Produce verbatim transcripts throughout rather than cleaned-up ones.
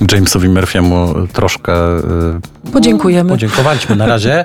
Jamesowi Murphy'emu troszkę podziękujemy. No, podziękowaliśmy na razie.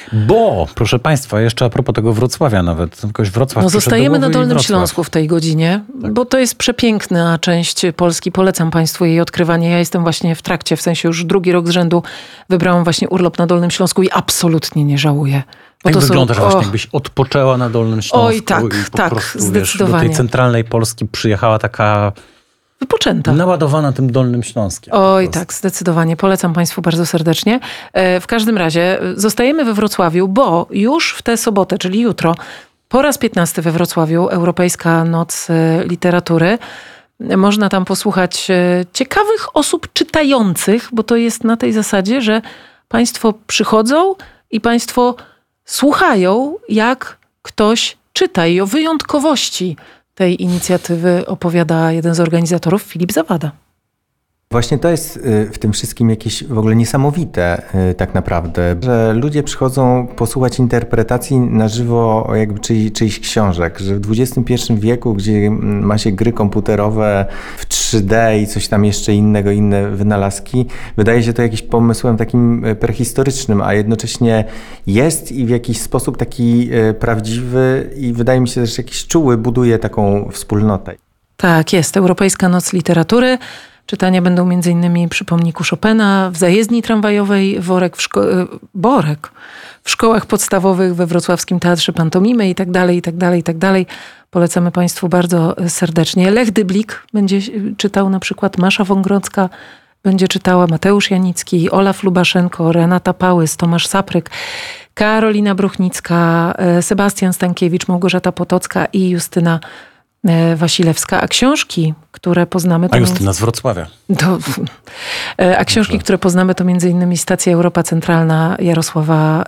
Bo, proszę Państwa, jeszcze a propos tego Wrocławia nawet. Jakoś Wrocław no zostajemy na Dolnym Wrocław. Śląsku w tej godzinie, tak. Bo to jest przepiękna część Polski. Polecam Państwu jej odkrywanie. Ja jestem właśnie w trakcie, w sensie już drugi rok z rzędu wybrałam właśnie urlop na Dolnym Śląsku i absolutnie nie żałuję. Bo tak wyglądasz są, właśnie, och. jakbyś odpoczęła na Dolnym Śląsku. Oj, tak, i po tak, prostu, zdecydowanie. Wiesz, do tej centralnej Polski przyjechała taka... Wypoczęta. Naładowana tym Dolnym Śląskiem. Oj, tak, zdecydowanie. Polecam Państwu bardzo serdecznie. W każdym razie zostajemy we Wrocławiu, bo już w tę sobotę, czyli jutro, po raz piętnasty we Wrocławiu, Europejska Noc Literatury. Można tam posłuchać ciekawych osób czytających, bo to jest na tej zasadzie, że Państwo przychodzą i Państwo słuchają, jak ktoś czyta i o wyjątkowości tej inicjatywy opowiada jeden z organizatorów, Filip Zawada. Właśnie to jest w tym wszystkim jakieś w ogóle niesamowite tak naprawdę, że ludzie przychodzą posłuchać interpretacji na żywo jakby czyj, czyichś książek, że w dwudziestym pierwszym wieku, gdzie ma się gry komputerowe w trzy D i coś tam jeszcze innego, inne wynalazki, wydaje się to jakimś pomysłem takim prehistorycznym, a jednocześnie jest i w jakiś sposób taki prawdziwy i wydaje mi się też jakiś czuły buduje taką wspólnotę. Tak, jest. Europejska Noc Literatury. Czytania będą między innymi przy pomniku Chopina, w zajezdni tramwajowej, worek w szko- Borek w szkołach podstawowych, we wrocławskim Teatrze Pantomimy i tak dalej, i tak dalej, i tak dalej. Polecamy Państwu bardzo serdecznie. Lech Dyblik będzie czytał na przykład, Masza Wągrodzka będzie czytała, Mateusz Janicki, Olaf Lubaszenko, Renata Pałys, Tomasz Sapryk, Karolina Bruchnicka, Sebastian Stankiewicz, Małgorzata Potocka i Justyna Wasilewska, a książki, które poznamy... To a Justyna z Wrocławia. To, a książki, które poznamy, to między innymi Stacja Europa Centralna Jarosława